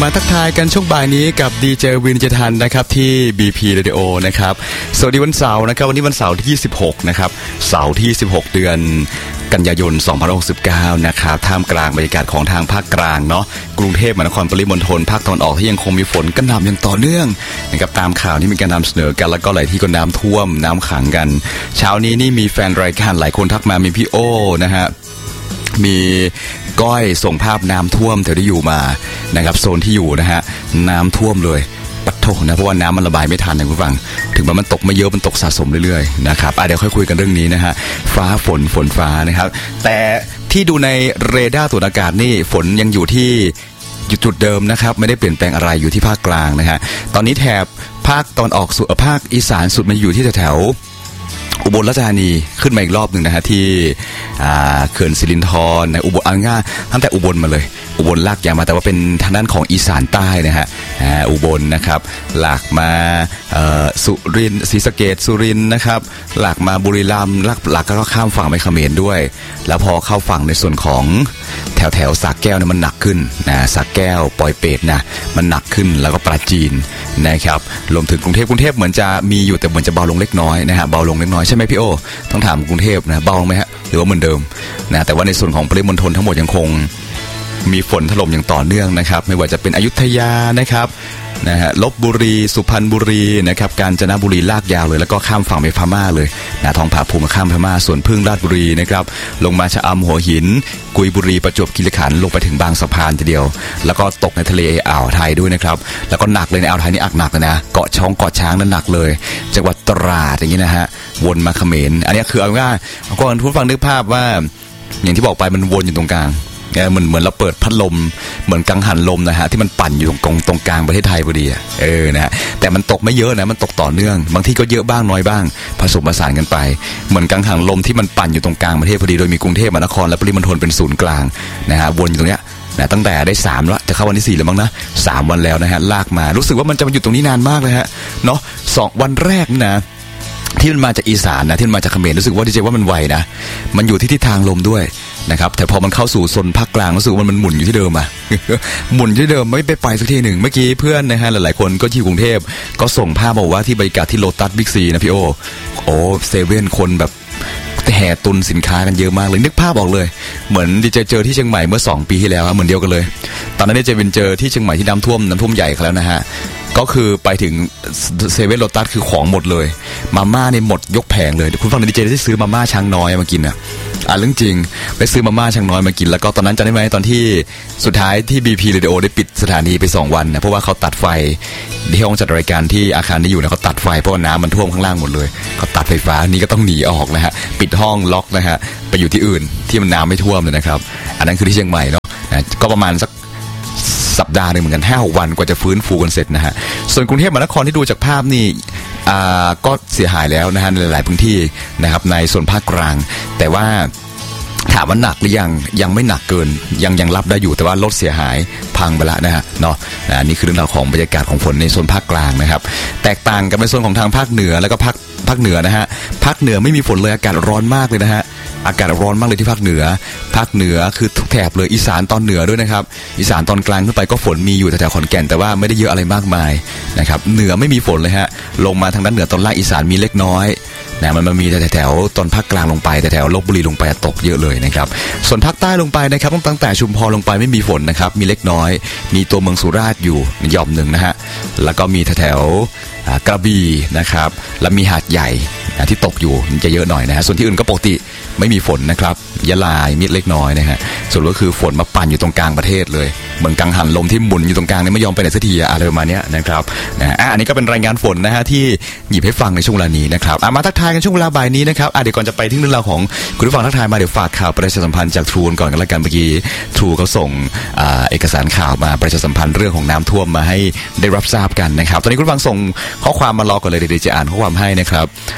มาทักทายกันช่วงบ่ายนี้กับดีเจวินเจทันนะครับที่ BP Radio นะครับสวัสดีวันเสาร์นะครับวันนี้วันเสาร์ที่26นะครับเสาร์ที่16เดือนกันยายน2569นะครับท่ามกลางบรรยากาศของทางภาคกลางเนาะกรุงเทพมหานครปริมณฑลภาคตะวันออกที่ยังคงมีฝนกระหน่ำอย่างต่อเนื่องนะครับตามข่าวที่มีการนำเสนอกันแล้วก็หลายที่ก็น้ำท่วมน้ำขังกันเช้านี้นี่มีแฟนรายการหลายคนทักมามีพี่โอนะฮะมีก้อยส่งภาพน้ำท่วมแถวที่อยู่มานะครับโซนที่อยู่นะฮะน้ำท่วมเลยปัดโถนะเพราะว่าน้ำมันระบายไม่ทันนะคุณฟังถึงมันตกไม่เยอะมันตกสะสมเรื่อยๆนะครับเดี๋ยวค่อยคุยกันเรื่องนี้นะฮะฟ้าฝนฟ้านะครับแต่ที่ดูในเรดาร์ตรวจอากาศนี่ฝนยังอยู่ที่จุดเดิมนะครับไม่ได้เปลี่ยนแปลงอะไรอยู่ที่ภาคกลางนะฮะตอนนี้แถบภาคตอนออกสุดภาคอีสานสุดมันอยู่ที่แถวอุบลราชธานีขึ้นมาอีกรอบหนึ่งนะฮะที่เขื่อนสิรินธรในอุบลง่ายตั้งแต่อุบลมาเลยอุบลลากยาวมาแต่ว่าเป็นทางด้านของอีสานใต้นะฮะอุบลนะครับหลากมาสุรินทร์ศรีสะเกษสุรินทร์นะครับหลากมาบุรีรัมย์หลากก็ข้ามฝั่งไปเขมรด้วยแล้วพอเข้าฝั่งในส่วนของแถวสระแก้วเนี่ยมันหนักขึ้นนะสระแก้วปอยเปตนะมันหนักขึ้นแล้วก็ปราจีนนะครับรวมถึงกรุงเทพเหมือนจะมีอยู่แต่เหมือนจะเบาลงเล็กน้อยนะฮะเบาลงเล็กน้อยใช่ไหมพี่โอต้องถามกรุงเทพนะเบาไหมฮะหรือว่าเหมือนเดิมนะแต่ว่าในส่วนของปริมณฑลทั้งหมดยังคงมีฝนถล่มอย่างต่อเนื่องนะครับไม่ว่าจะเป็นอยุธยานะครับนะฮะลพบุรีสุพรรณบุรีนะครับกาญจนบุรีลากยาวเลยแล้วก็ข้ามฝั่งไปพม่าเลยนะทองผาภูมิข้ามพม่าส่วนพึ่งราชบุรีนะครับลงมาชะอำหัวหินกุยบุรีประจวบคีรีขันธ์ลงไปถึงบางสะพานทีเดียวแล้วก็ตกในทะเลอ่าวไทยด้วยนะครับแล้วก็หนักเลยในอ่าวไทยนี่หนักเลยนะเกาะช้างนั่นหนักเลยจังหวัดตราดอย่างนี้นะฮะวนมาเขมรอันนี้คือเอาง่ายๆก็ทุกฟังนึกภาพว่าอย่างที่บอกไปมันวนอยู่ตรงกลางเหมือนเราเปิดพัดลมเหมือนกังหันลมนะฮะที่มันปั่นอยู่ตรงกลางประเทศไทยพอดีนะฮะแต่มันตกไม่เยอะนะมันตกต่อเนื่องบางที่ก็เยอะบ้างน้อยบ้างผสมผสานกันไปเหมือนกังหันลมที่มันปั่นอยู่ตรงกลางประเทศพอดีโดยมีกรุงเทพมหานครและปริมณฑลเป็นศูนย์กลางนะฮะวนอยู่ตรงเนี้ยนะตั้งแต่ได้3แล้วจะเข้าวันที่4แล้วมั้งนะ3วันแล้วนะฮะลากมารู้สึกว่ามันจะมาอยู่ตรงนี้นานมากเลยฮะเนาะ2วันแรกนะที่มันมาจากอีสานนะที่มันมาจากเขมรรู้สึกว่าดีเจว่ามันไวนะมันอยู่ที่ทิศทางลมด้วยนะครับแต่พอมันเข้าสู่โซนภาคกลางรู้สึกว่ามันหมุนอยู่ที่เดิมอะ หมุนที่เดิมไม่ไปสักทีหนึ่งเมื่อกี้เพื่อนนะฮะหลายๆคนก็ที่กรุงเทพก็ส่งภาพบอกว่าที่บรรยากาศที่โลตัสบิ๊กซีนะพี่โอเซเว่นคนแบบแห่ตุนสินค้ากันเยอะมากเลยนึกภาพออกเลยเหมือนดีเจเจอที่เชียงใหม่เมื่อ2ปีที่แล้วเหมือนเดียวกันเลยตอนนั้นดีเจวินเจอที่เชียงใหม่ที่น้ำท่วมใหญ่แล้วนะฮะก็คือไปถึงเซเว่นโลตัสคือของหมดเลยมาม่าเนี่ยหมดยกแผงเลยคุณฟังดีเจได้ซื้อมาม่าช้างน้อยมากินนะเรื่องจริงไปซื้อมาม่าช้างน้อยมากินแล้วก็ตอนนั้นจำได้ไหมตอนที่สุดท้ายที่ BP Radio ได้ปิดสถานีไป2วันนะเพราะว่าเขาตัดไฟที่ห้องจัดรายการที่อาคารนี้อยู่นะเขาตัดไฟเพราะว่าน้ำมันท่วมข้างล่างหมดเลยเขาตัดไฟฟ้านี่ก็ต้องหนีออกนะฮะปิดห้องล็อกนะฮะไปอยู่ที่อื่นที่มันน้ำไม่ท่วมเลยนะครับอันนั้นคือที่เชียงใหม่เนาะก็ประมาณสักสัปดาห์นึงเหมือนกัน 5-6 วันกว่าจะฟื้นฟูกันเสร็จนะฮะส่วนกรุงเทพมหานครที่ดูจากภาพนี่ก็เสียหายแล้วนะฮะในหลายพื้นที่นะครับในส่วนภาคกลางแต่ว่าถามว่าหนักหรือยังไม่หนักเกินยังรับได้อยู่แต่ว่ารถเสียหายพังไปแล้วนะฮะเนาะนี่คือเรื่องราวของบรรยากาศของฝนในโซนภาคกลางนะครับแตกต่างกันในโซนของทางภาคเหนือแล้วก็ภาคเหนือนะฮะภาคเหนือไม่มีฝนเลยอากาศร้อนมากเลยนะฮะอากาศร้อนมากเลยที่ภาคเหนือคือทุกแถบเลยอีสานตอนเหนือด้วยนะครับอีสานตอนกลางขึ้นไปก็ฝนมีอยู่แถวขอนแก่นแต่ว่าไม่ได้เยอะอะไรมากมายนะครับเหนือไม่มีฝนเลยฮะลงมาทางด้านเหนือตอนล่างอีสานมีเล็กน้อยนะมันมีแถวตอนภาคกลางลงไปแถวลพบุรีลงไปตกเยอะเลยนะครับส่วนภาคใต้ลงไปนะครับตั้งแต่ชุมพรลงไปไม่มีฝนนะครับมีเล็กน้อยมีตัวเมืองสุราษฎร์อยู่หย่อมหนึ่งนะฮะแล้วก็มีแถวกระบี่นะครับแล้วมีหาดใหญ่ที่ตกอยู่จะเยอะหน่อยนะฮะส่วนที่อื่นก็ปกติไม่มีฝนนะครับยะลามีเล็กน้อยนะฮะส่วนก็คือฝนมาปั่นอยู่ตรงกลางประเทศเลยเหมือนกังหันลมที่หมุนอยู่ตรงกลางนี่ไม่ยอมไปไหนสักทีอะไรประมาณนี้นะครับอันนี้ก็เป็นรายงานฝนนะฮะที่หยิบให้ฟังในช่วงเวลานี้นะครับมาทักทายกันช่วงเวลาบ่ายนี้นะครับเดี๋ยวก่อนจะไปที่เรื่องราวของคุณผู้ฟังทักทายมาเดี๋ยวฝากข่าวประชาสัมพันธ์จากทรูก่อนกันละกันเมื่อกี้ทรูเขาส่งเอกสารข่าวมาประชาสัมพันธ์เรื่องของน้ำท่วมมาให้ได้รับทราบกันนะครับตอนนี้คุณผู้ฟังส่งข้อความมารอก่อนเลยเดี๋ยวจะอ่านข้อความให้นะครับ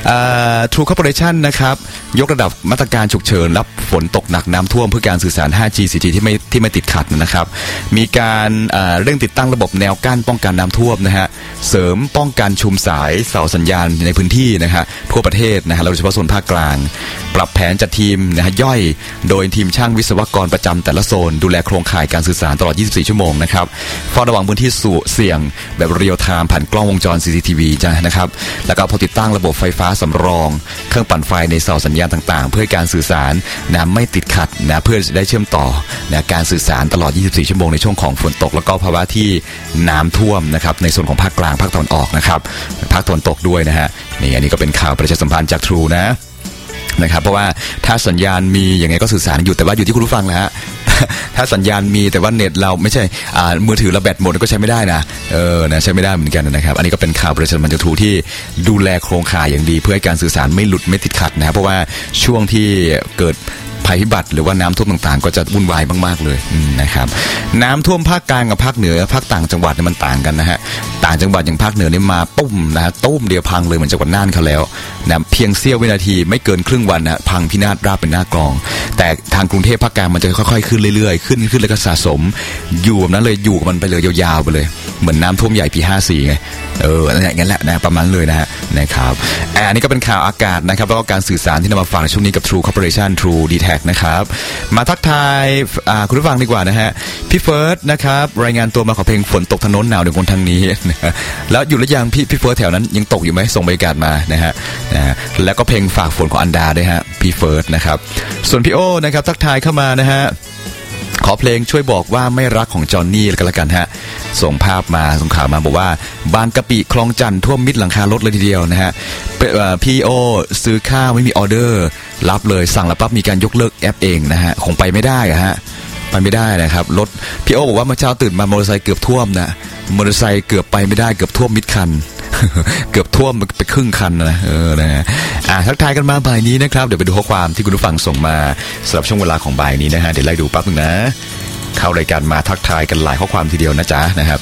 True Corporation นะครับยกระดับมาตรการฉุกเฉินรับฝนตกหนักน้ำท่วมเพื่อการสื่อสาร 5G 4G ที่ไม่ติดขัดนะครับมีการเร่งติดตั้งระบบแนวกั้นป้องกันน้ำท่วมนะฮะเสริมป้องกันชุมสายเสาสัญญาณในพื้นที่นะฮะทั่วประเทศนะฮะโดยเฉพาะโซนภาคกลางปรับแผนจัดทีมนะฮะย่อยโดยทีมช่างวิศวกรประจำแต่ละโซนดูแลโครงข่ายการสื่อสารตลอด 24 ชั่วโมงนะครับเฝ้าระวังพื้นที่เสี่ยงแบบเรียลไทม์ผ่านกล้องวงจร CCTV นะครับแล้วก็พอติดตั้งระบบไฟฟ้าสำรองเครื่องปั่นไฟในเสาสัญญาณต่างๆเพื่อการสื่อสารนะไม่ติดขัดนะเพื่อได้เชื่อมต่อนะการสื่อสารตลอด 24 ชั่วโมงในช่วงของฝนตกแล้วก็ภาวะที่น้ำท่วมนะครับในส่วนของภาคกลางภาคตะวันออกนะครับภาคตะวันตกด้วยนะฮะนี่อันนี้ก็เป็นข่าวประชาสัมพันธ์จาก True นะครับเพราะว่าถ้าสัญญาณมีอย่างไงก็สื่อสารอยู่แต่ว่าอยู่ที่คุณผู้ฟังนะฮะ ถ้าสัญญาณมีแต่ว่าเน็ตเราไม่ใช่มือถือเราแบตหมดก็ใช้ไม่ได้นะนะใช้ไม่ได้เหมือนกันนะครับอันนี้ก็เป็นข่าวประชาสัมพันธ์จาก True ที่ดูแลโครงข่ายอย่างดีเพื่อให้การสื่อสารไม่หลุดไม่ติดขัดนะครับเพราะว่าช่วงที่เกิดภัยพิบัติหรือว่าน้ำท่วมต่างๆก็จะวุ่นวายมากๆเลยนะครับน้ำท่วมภาคกลางกับภาคเหนือภาคต่างจังหวัดเนี่ยมันต่างกันนะฮะต่างจังหวัดอย่างภาคเหนือนี่มาตุ้มนะฮะตุ้มเดียวพังเลยเหมือนจังหวัดน่านเขาแล้วนะเพียงเสี้ยววินาทีไม่เกินครึ่งวันนะพังพินาศราบเป็นหน้ากลองแต่ทางกรุงเทพภาคกลางมันจะค่อยๆขึ้นเรื่อยๆขึ้นแล้วก็สะสมอยู่แบบนั้นเลยอยู่กับมันไปเลยยาวๆไปเลยเหมือนน้ำท่วมใหญ่ปี54ไงงั้นแหละนะประมาณเลยนะฮะนะครับอันนี้ก็เป็นข่าวอากาศนะครับแล้วก็การสื่อสารที่นำมาฝากในช่วงนี้กับ True Corporation True D-Tag นะครับมาทักทายคุณผู้ฟังดีกว่านะฮะพี่เฟิร์สนะครับรายงานตัวมาขอเพลงฝนตกถนนหนาวเดี๋ยวคนทางนี้แล้วอยู่หรือยังพี่เฟิร์สแถวนั้นยังตกอยู่ไหมส่งบรรยากาศมานะฮะแล้วก็เพลงฝากฝนของอันดาด้วยฮะพี่เฟิร์สนะครับส่วนพี่โอนะครับทักทายเข้ามานะฮะขอเพลงช่วยบอกว่าไม่รักของจอห์นนี่กันละกันฮะส่งภาพมาส่งข่าวมาบอกว่าบางกะปิคลองจันทร์ท่วมมิดหลังคารถเลยทีเดียวนะฮะพี่โอซื้อข้าวไม่มีออเดอร์รับเลยสั่งแล้วปั๊บมีการยกเลิกแอปเองนะฮะคงไปไม่ได้ฮะไปไม่ได้นะครับรถพี่โอบอกว่าเมื่อเช้าตื่นมามอเตอร์ไซค์เกือบท่วมนะมอเตอร์ไซค์เกือบไปไม่ได้เกือบท่วมมิดคัน เกือบท่วมไปครึ่งคันนะนะฮะทักทายกันมาบ่ายนี้นะครับเดี๋ยวไปดูข้อความที่คุณผู้ฟังส่งมาสำหรับช่วงเวลาของบ่ายนี้นะฮะเดี๋ยวไล่ดูปั๊บนึงนะเข้ารายการมาทักทายกันหลายข้อความทีเดียวนะจ๊ะนะครับ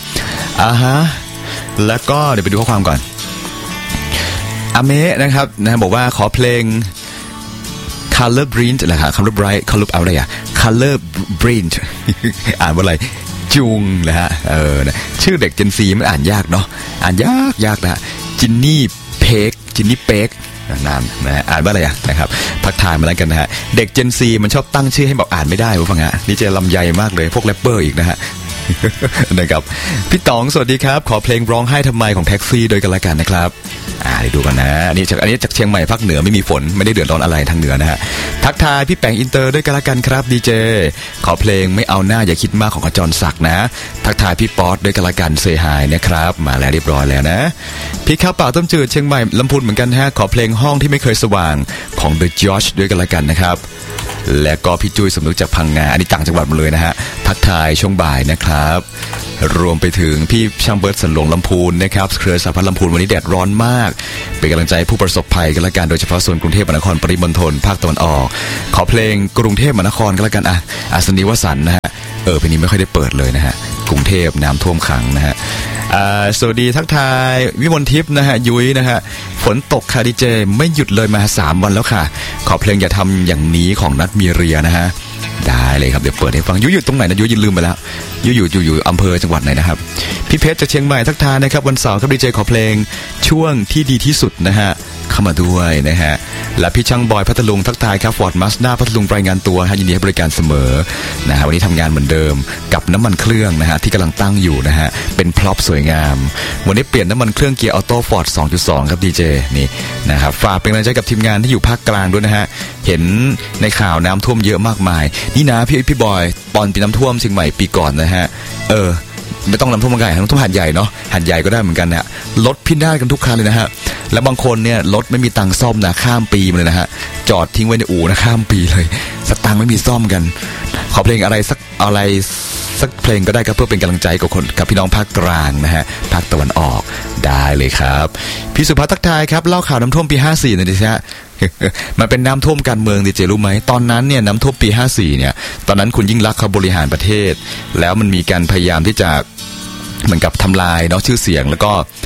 แล้วก็เดี๋ยวไปดูข้อความก่อนอาเมะนะครับนะบอกว่าขอเพลง Color Brint แหละครับ Color Bright Color อะไรอะ Color Brint อ่านว่าอะไรจุงนะฮะนะชื่อเด็ก Gen Z มันอ่านยากเนาะอ่านยากนะจินนี่เป๊กนานนะอ่านว่าอะไรอ่ะนะครับทักทายมาแล้วกันนะฮะเด็ก Gen Z มันชอบตั้งชื่อให้แบบอ่านไม่ได้ผู้ฟังฮะนี่จะลำใหญ่มากเลยพวกแรปเปอร์อีกนะฮะ นะครับพี่ต๋องสวัสดีครับขอเพลงร้องไห้ทำไมของแท็กซี่โดยกันละกันนะครับเดี๋ยวดูกันนะอันนี้จากเชียงใหม่ภาคเหนือไม่มีฝนไม่ได้เดือดร้อนอะไรทางเหนือนะฮะทักทายพี่แปงอินเตอร์ด้วยกันละกันครับดีเจขอเพลงไม่เอาหน้าอย่าคิดมากของขจรศักดิ์นะทักทายพี่ป๊อตด้วยกันละกันเซฮายนะครับมาแล้วเรียบร้อยแล้วนะพี่ข้าวเปล่าต้มจืดเชียงใหม่ลำพูนเหมือนกันฮะขอเพลงห้องที่ไม่เคยสว่างของ The George ด้วยกันละกันนะครับและก็พี่จุ้ยสมนึกจากพังงาอันนี้ต่างจังหวัดหมดเลยนะฮะทักทายช่วงบ่ายนะครับรวมไปถึงพี่ช่างเบิร์ดสันหลวงลำพูนนะครับเครือสหพันธ์ลำพูนวันนี้แดดร้อนมากเป็นกำลังใจผู้ประสบภัยกันละกันโดยเฉพาะส่วนกรุงเทพมหานครปริมณฑลภาคตะวันออกขอเพลงกรุงเทพมหานครกันละกันอัศนีวสันต์นะฮะเพลงนี้ไม่ค่อยได้เปิดเลยนะฮะกรุงเทพน้ำท่วมขังนะฮะสวัสดีทักทายวิมลทิพย์นะฮะยุ้ยนะฮะฝนตกค่ะดีเจไม่หยุดเลยมา3วันแล้วค่ะขอเพลงอย่าทำอย่างนี้ของนัทมีเรียนะฮะได้เลยครับเดี๋ยวเปิดให้ฟังยุ้ยอยู่ตรงไหนนะยุ้ยลืมไปแล้วยุ้ยอยู่อำเภอจังหวัดไหนนะครับพี่เพชรจากเชียงใหม่ทักทายนะครับวันเสาร์ครับดีเจขอเพลงช่วงที่ดีที่สุดนะฮะเข้ามาด้วยนะฮะและพี่ช่างบอยพัทลุงทักทายครับฟอร์ดมาสด้าพัทลุงรายงานตัวยินดีให้บริการเสมอนะฮะวันนี้ทำงานเหมือนเดิมกับน้ำมันเครื่องนะฮะที่กำลังตั้งอยู่นะฮะเป็นพร็อพสวยงามวันนี้เปลี่ยนน้ำมันเครื่องเกียร์ออโต้ฟอร์ด 2.2 ครับดีเจนี่นะครับฝากเป็นกำลังใจกับทีมงานที่อยู่ภาคกลางด้วยนะฮะเห็นในข่าวน้ำท่วมเยอะมากมายนี่นะพี่บอยตอนปีน้ำท่วมเชียงใหม่ปีก่อนนะฮะไม่ต้องน้ำท่วมใหญ่น้ำท่วมหาดใหญ่เนาะหาดใหญ่ก็ได้เหมือนกันนะรถพินาศกันทุกคันเลยนะฮะแล้วบางคนเนี่ยรถไม่มีตังค์ซ่อมนะข้ามปีมาเลยนะฮะจอดทิ้งไว้ในอู่นะข้ามปีเลยสตังค์ไม่มีซ่อมกันขอเพลงอะไรสักเพลงก็ได้ครับเพื่อเป็นกำลังใจกับพี่น้องภาคกลางนะฮะภาคตะวันออกได้เลยครับพี่สุภัทรทักทายครับเล่าข่าวน้ำท่วมปี54หน่อยดิฮะมันเป็นน้ำท่วมการเมืองดิเจรู้ไหมตอนนั้นเนี่ยน้ำท่วมปี54เนี่ยตอนนั้นคุณยิ่งลักษณ์เขาบริหารประเทศแล้วมันมีการพยายามที่จะเหมือนกับทำลายเนาะชื่อเสียงแล้วก็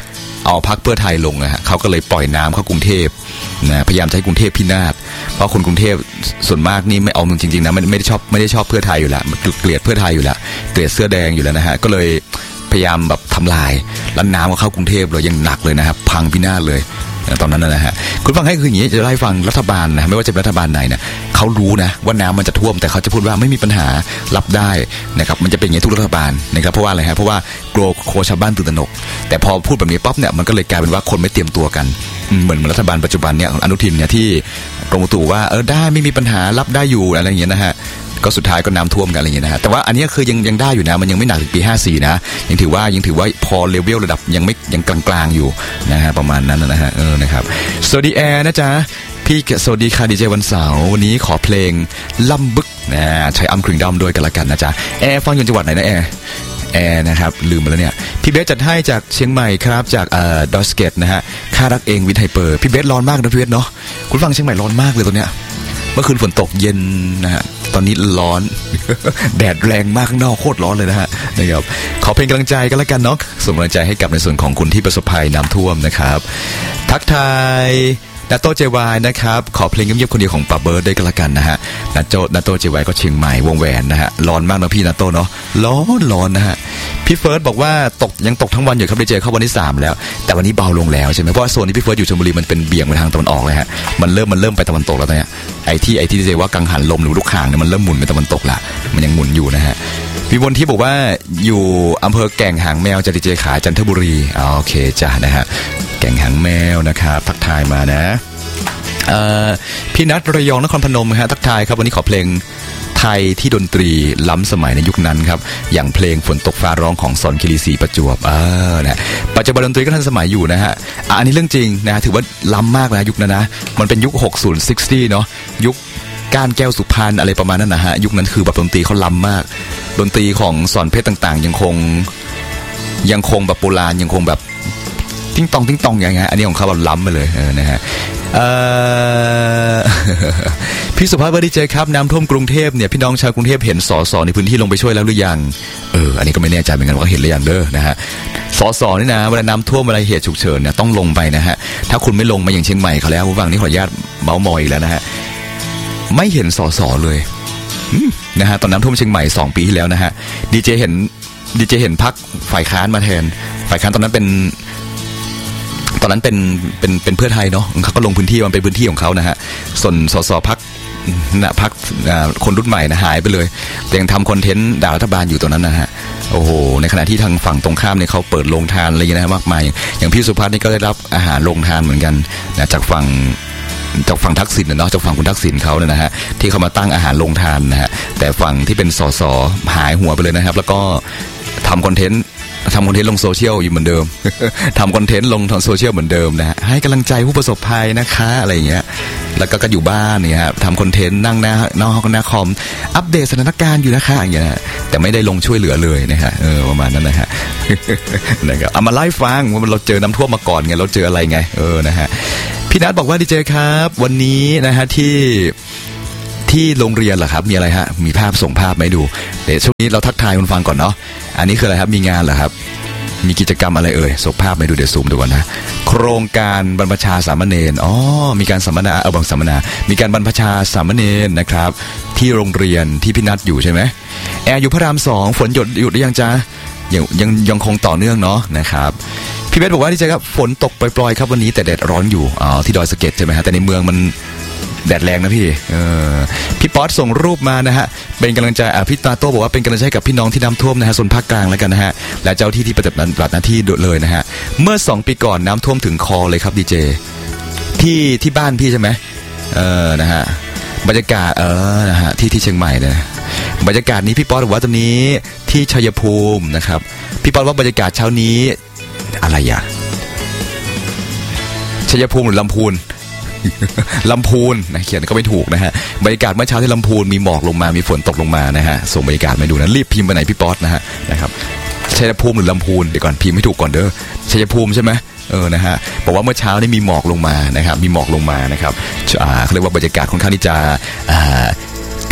เอาพรรคเพื่อไทยลงนะฮะเขาก็เลยปล่อยน้ำเข้ากรุงเทพนะพยายามใช้กรุงเทพพินาศเพราะคนกรุงเทพส่วนมากนี่ไม่เอาจริงๆนะไม่ได้ชอบเพื่อไทยอยู่แล้วเกลียดเพื่อไทยอยู่แล้วเกลียดเสื้อแดงอยู่แล้วนะฮะก็เลยพยายามแบบทำลายแล้วน้ำก็เข้ากรุงเทพเลยยังหนักเลยนะครับพังพินาศเลยตอนนั้นนะฮะคุณฟังให้คืออย่างนี้จะได้ฟังรัฐบาลนะไม่ว่าจะเป็นรัฐบาลไหนนะเขารู้นะว่าน้ำมันจะท่วมแต่เขาจะพูดว่าไม่มีปัญหารับได้นะครับมันจะเป็นอย่างนี้ทุกรัฐบาลนะครับเพราะว่าอะไรฮะเพราะว่ากลัวโคชาวบ้านตื่นตระหนกแต่พอพูดแบบนี้ป๊อปเนี่ยมันก็เลยกลายเป็นว่าคนไม่เตรียมตัวกันเหมือนรัฐบาลปัจจุบันเนี่ยอนุทินเนี่ยที่กรมอุตุว่าได้ไม่มีปัญหารับได้อยู่อะไรอย่างเงี้ยนะฮะก็สุดท้ายก็น้ำท่วมกันอะไรอย่างเงี้ยนะฮะแต่ว่าอันนี้คือยังได้อยู่นะมันยังไม่หนักถึงปี54นะยังถือว่าพอเลเวลระดับยังกลางๆอยู่นะฮะประมาณนั้นนะฮะนะครับสวัสดีแอร์นะจ๊ะพี่สวัสดีค่ะดีเจวันเสาร์วันนี้ขอเพลงล่ำบึกนะใช้อัมคริงดอมด้วยกันละกันนะจ๊ะแอร์ฟังอยู่จังหวัดไหนนะแอร์นะครับลืมไปแล้วเนี่ยพี่เบสจัดให้จากเชียงใหม่ครับจากดอสเกตนะฮะค่ารักเองวิทไฮเปอร์พี่เบสร้อนมากนะพี่เบสเนาะคุณฟังเชียงใหม่ร้อนมากเลยตอนเนี้ยเมื่อคืนฝนตกเย็นนะฮะตอนนี้ร้อน แดดแรงมากข้างนอกโคตรร้อนเลยนะฮะนะครับขอเพลงกำลังใจกันแล้วกันเนาะส่งกำลังใจให้กับในส่วนของคุณที่ประสบภัยน้ำท่วมนะครับทักทายนาโต้เจวายนะครับขอเพลงเงียบๆคนเดียวของป่าเบิร์ดได้กันละกันนะฮะนาโต้เจวายก็เชียงใหม่วงแหวนนะฮะร้อนมากนะพี่นาโต้เนาะร้อนนะฮะพี่เฟิร์สบอกว่ายังตกทั้งวันอยู่ครับดีเจเข้าวันที่3แล้วแต่วันนี้เบาลงแล้วใช่ไหมเพราะว่าโซนที่พี่เฟิร์สอยู่ชลบุรีมันเป็นเบี่ยงไปทางตะวันออกเลยฮะมันเริ่มไปตะวันตกแล้วเนี่ยไอ้ที่ดีเจว่ากังหันลมหรือลูกข่างเนี่ยมันเริ่มหมุนไปตะวันตกละมันยังหมุนอยู่นะฮะพี่บนที่บอกว่าอยู่อำเภอแก่งหางแมวจะดีเจขาจันทบุรีโอเคจ้ะนะฮะแก่งหางแมวนะครับทักทายมานะพี่นัทระยองนครพนมฮะทักทายครับวันนี้ขอเพลงไทยที่ดนตรีล้ำสมัยในยุคนั้นครับอย่างเพลงฝนตกฟ้าร้องของสอนคิรีศรีประจวบนะปัจจุบันดนตรีก็ทันสมัยอยู่นะฮะอันนี้เรื่องจริงนะถือว่าล้ำมากนะยุคนั้นนะมันเป็นยุค60 60เนาะยุคก้านแก้วสุพรรณอะไรประมาณนั้นนะฮะยุคนั้นคือแบบดนตรีเขาล้ำมากดนตรีของสอนเพชรต่างๆยังคงแบบโบราณยังคงแบบติ้งตองอย่างเงี้ยอันนี้ของเขาแบบล้ำไปเลยนะฮะพี่สุภาพบดีเจครับน้ำท่วมกรุงเทพเนี่ยพี่น้องชาวกรุงเทพเห็นสสในพื้นที่ลงไปช่วยแล้วหรือยังอันนี้ก็ไม่แน่ใจเหมือนกันว่าเห็นหรือยังเด้อนะฮะสนี่นะเวลาน้ำท่วมอะไรเหตุฉุกเฉินเนี่ยต้องลงไปนะฮะถ้าคุณไม่ลงมาอย่างเชียงใหม่เขาแล้วฝั่งนี้ขออนุญาตเมาส์มอยแล้วนะฮะไม่เห็นสเลยนะฮะตอนน้ำท่วมเชียงใหม่2 ปีที่แล้วนะฮะดีเจเห็นพรรคฝ่ายค้านมาแทนฝ่ายค้านตอนนั้นเป็นเพื่อไทยเนาะเขาก็ลงพื้นที่มันเป็นพื้นที่ของเขานะฮะส่วนสพรรคคนรุ่นใหม่นะหายไปเลยแต่ยังทำคอนเทนต์ด่ารัฐบาลอยู่ตรงนั้นนะฮะโอ้โหในขณะที่ทางฝั่งตรงข้ามเนี่ยเขาเปิดโรงทานอะไรอย่างเงี้ยมากมายอย่างพี่สุภัทรนี่ก็ได้รับอาหารโรงทานเหมือนกันนะจากฝั่งทักษิณเนาะจากฝั่งคุณทักษิณเขาเนี่ยนะฮะที่เขามาตั้งอาหารโรงทานนะฮะแต่ฝั่งที่เป็นสหายหัวไปเลยนะครับแล้วก็ทำคอนเทนต์ลงโซเชียลอยู่เหมือนเดิม ทำคอนเทนต์ลงทางโซเชียลเหมือนเดิมนะฮะให้กำลังใจผู้ประสบภัยนะคะอะไรอย่างเงี้ยแล้วก็อยู่บ้านเนี่ยทำคอนเทนต์นั่งหน้าคอมอัปเดตสถานการณ์อยู่นะคะอย่างเงี้ยแต่ไม่ได้ลงช่วยเหลือเลยนะฮะประมาณนั้นนะฮะ นะครับเอามาไล่ฟังว่าเราเจอน้ำท่วมมาก่อนไงเราเจออะไรไงนะฮะพี่นัทบอกว่าดีเจครับวันนี้นะฮะที่โรงเรียนเหรอครับมีอะไรฮะมีภาพส่งภาพมาให้ดูเดี๋ยวช่วงนี้เราทักทายคุณฟังก่อนเนาะอันนี้คืออะไรครับมีงานเหรอครับมีกิจกรรมอะไรส่งภาพมาให้ดูเดี๋ยวซูมดูก่อนนะโครงการบรรพชาสามเณรมีการสัมมนามีการบรรพชาสามเณรนะครับที่โรงเรียนที่พี่นัทอยู่ใช่ไหมแอร์อยู่พระราม2ฝนหยุดหรือยังจ๊ะยังคงต่อเนื่องเนาะนะครับพี่เบสบอกว่าดีใจครับฝนตกปล่อยๆครับวันนี้แต่แดดร้อนอยู่ที่ดอยสะเก็ดใช่ไหมฮะแต่ในเมืองมันแดดแรงนะพี่ป๊อตส่งรูปมานะฮะเป็นกำลังใจพี่ตาโต้บอกว่าเป็นกำลังใจกับพี่น้องที่น้ำท่วมนะฮะโซนภาคกลางแล้วกันนะฮะและเจ้าที่ปฏิบัติหน้าที่เลยนะฮะเมื่อ2 ปีก่อนน้ำท่วมถึงคอเลยครับดีเจที่บ้านพี่ใช่ไหมนะฮะบรรยากาศนะฮะที่เชียงใหม่เลยบรรยากาศนี้พี่ป๊อตบอกว่าตอนนี้ที่ชัยภูมินะครับพี่ป๊อตว่าบรรยากาศเช้านี้อะไรอ่ะชัยภูมิหรือลำพูนนะเขียนก็ไม่ถูกนะฮะบรรยากาศเมื่อเช้าที่ลำพูนมีหมอกลงมามีฝนตกลงมานะฮะส่งบรรยากาศมาดูนะรีบพิมพ์ไปไหนพี่ป๊อตนะครับชัยภูมิหรือลำพูนเดี๋ยวก่อนพิมพ์ไม่ถูกก่อนเด้อชัยภูมิใช่ไหมนะฮะบอกว่าเมื่อเช้านี่มีหมอกลงมานะครับมีหมอกลงมานะครับเขาเรียกว่าบรรยากาศค่อนข้างที่จะ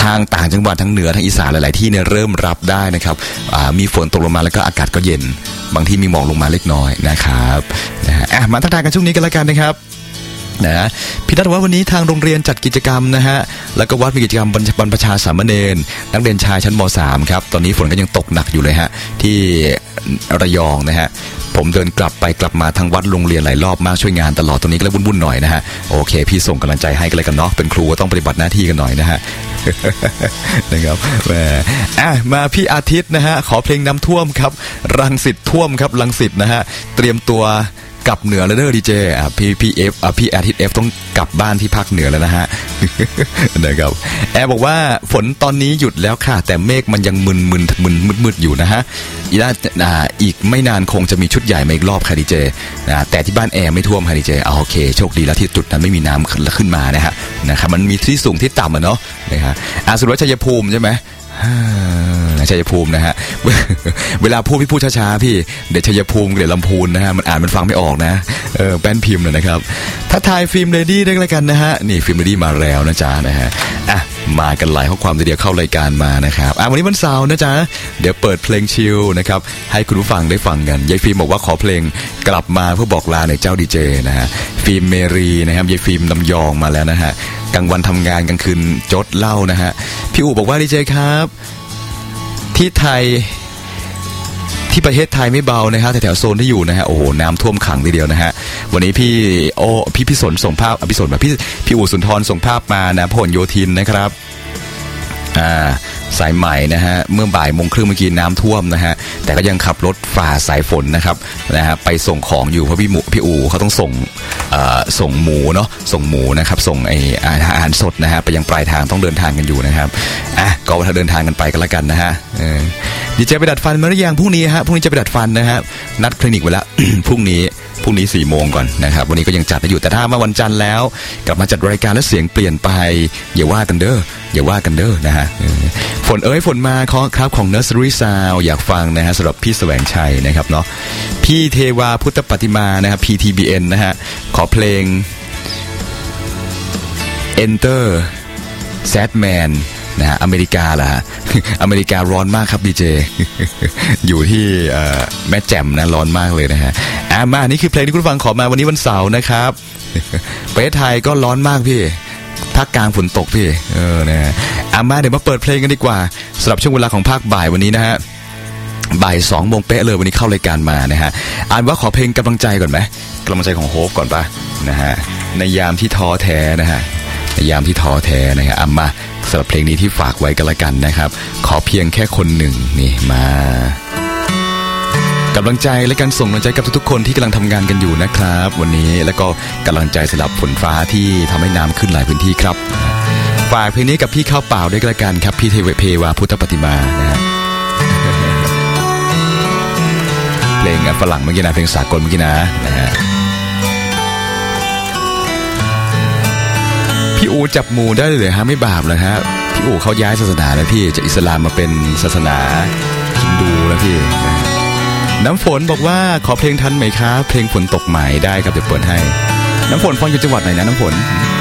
ทางต่างจังหวัดทั้งเหนือทั้งอีสานหลายๆที่เนี่ยเริ่มรับได้นะครับมีฝนตกลงมาแล้วก็อากาศก็เย็นบางที่มีหมอกลงมาเล็กน้อยนะครับนะฮะมาทักทายกันช่วงนี้กันแล้วกันนะครับนะพี่นัทว่าวันนี้ทางโรงเรียนจัดกิจกรรมนะฮะแล้วก็วัดมีกิจกรรมบรรพชาสามเณรนักเรียนชายชั้นม.3 ครับตอนนี้ฝนก็ยังตกหนักอยู่เลยฮะที่ระยองนะฮะผมเดินกลับไปกลับมาทางวัดโรงเรียนหลายรอบมากช่วยงานตลอดตรงนี้ก็เลยวุ่นๆหน่อยนะฮะโอเคพี่ส่งกำลังใจให้กันเลยกันเนาะเป็นครูก็ต้องปฏิบัติหน้าที่กันหน่อยนะฮะ นะครับมาพี่อาทิตย์นะฮะขอเพลงน้ำท่วมครับรังสิตท่วมครับรังสิตนะฮะเตรียมตัวกลับเหนือแล้วเด้อดีเจพี่เอฟพี่อาทิตย์เอฟต้องกลับบ้านที่ภาคเหนือแล้วนะฮะ นะครับแอร์บอกว่าฝนตอนนี้หยุดแล้วค่ะแต่เมฆมันยังมึนมืดอยู่นะฮะอีกไม่นานคงจะมีชุดใหญ่มาอีกรอบค่ะดีเจแต่ที่บ้านแอร์ไม่ท่วมค่ะดีเจโอเคโชคดีแล้วที่จุดนั้นไม่มีน้ำขึ้นมานะฮะนะครับมันมีที่สูงที่ต่ำเนาะนะฮะสุดว่าชัยภูมิใช่ไหมชัยภูมินะฮะ เวลาพูดพี่พูดช้าๆพี่เดี๋ยวชัยภูมิเดี๋ยวลำพูนนะฮะมันอ่านมันฟังไม่ออกนะแป้นพิมพ์นะครับถ้าทายฟิล์มเรดี้ได้แล้วกันนะฮะนี่ฟิล์มเรดี้มาแล้วนะจ๊ะนะฮะมากันหลายข้อความเดียวเข้ารายการมานะครับวันนี้วันเสาร์นะจ๊ะเดี๋ยวเปิดเพลงชิลนะครับให้คุณผู้ฟังได้ฟังกันยายฟิล์มบอกว่าขอเพลงกลับมาเพื่อบอกลาในเจ้าดีเจนะฮะฟิล์มเมรีนะครับยายฟิล์มลำยองมาแล้วนะฮะกลางวันทำงานกลางคืนจดเหล้านะฮะพี่อู๋บอกว่าดีเจครับที่ไทยที่ประเทศไทยไม่เบานะครับแถวๆโซนที่อยู่นะฮะโอ้โหน้ำท่วมขังทีเดียวนะฮะวันนี้พี่สนส่งภาพพี่สนแบบพี่อู๋สุนทรส่งภาพมานะพหลโยธินนะครับสายใหม่นะฮะเมื่อบ่ายโมงครึ่งเมื่อกี้น้ำท่วมนะฮะแต่ก็ยังขับรถฝ่าสายฝนนะครับนะฮะไปส่งของอยู่เพราะพี่อู๋เขาต้องส่งหมูเนาะส่งหมูนะครับส่งอาหารสดนะฮะไปยังปลายทางต้องเดินทางกันอยู่นะครับก็ถ้าเดินทางกันไปกันละกันนะฮะดีเจไปดัดฟันมาหรือยังพรุ่งนี้ฮะพรุ่งนี้จะไปดัดฟันนะฮะนัดคลินิกไว้แล้ว พรุ่งนี้ 4 โมงก่อนนะครับวันนี้ก็ยังจัดอยู่แต่ถ้ามาวันจันทร์แล้วกลับมาจัดรายการแล้วเสียงเปลี่ยนไปอย่าว่ากันเด้อนะฮะฝนมาครับของ Nursery Sound อยากฟังนะฮะสำหรับพี่แสวงชัยนะครับเนาะพี่เทวาพุทธปฏิมานะครับ PTBN นะฮะขอเพลง Enter Sadman นะฮะอเมริกาล่ะ อเมริการ้อนมากครับดีเจ อยู่ที่แม่แจ่มนะร้อนมากเลยนะฮะมานี่คือเพลงที่คุณฟังขอมาวันนี้วันเสาร์นะครับ ประเทศไทยก็ร้อนมากพี่ภาคกลางฝนตกพี่นะฮะมาเดี๋ยวมาเปิดเพลงกันดีกว่าสำหรับช่วงเวลาของภาคบ่ายวันนี้นะฮะบ่าย 2 โมงเป๊ะเลยวันนี้เข้ารายการมานะฮะว่าขอเพลงกำลังใจก่อนไหมกำลังใจของโฮปก่อนป่ะนะฮะในยามที่ท้อแท้นะฮะในยามที่ท้อแท้นะฮะมาสำหรับเพลงนี้ที่ฝากไว้กันละกันนะครับขอเพียงแค่คนหนึ่งนี่มากำลังใจและการส่งกำลังใจกับทุกๆคนที่กำลังทำงานกันอยู่นะครับวันนี้แล้วก็กำลังใจสำหรับฝนฟ้าที่ทำให้น้ำขึ้นหลายพื้นที่ครับฝากเพลงนี้กับพี่ข้าวเปล่าด้วยกันละกันครับพี่เทวาพุทธปฏิมานะฮะ เพลงฝรั่งเมื่อกี้นะเพลงสากลเมื่อกี้นะฮะพี่อูจับหมู่ได้เลยฮะไม่บาปเลยฮะพี่อูเขาย้ายศาสนาแล้วพี่จากอิสลามมาเป็นศาสนาฮินดูแล้วพี่น้ำฝนบอกว่าขอเพลงทันไหมครับเพลงฝนตกใหม่ได้ครับเดี๋ยวเปิดให้น้ำฝนฟังอยู่จังหวัดไหนนะน้ำฝน